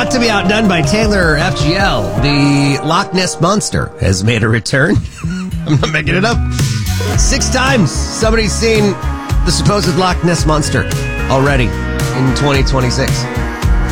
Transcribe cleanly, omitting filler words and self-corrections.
Not to be outdone by Taylor FGL, the Loch Ness Monster has made a return. I'm not making it up. 6 times somebody's seen the supposed Loch Ness Monster already in 2026.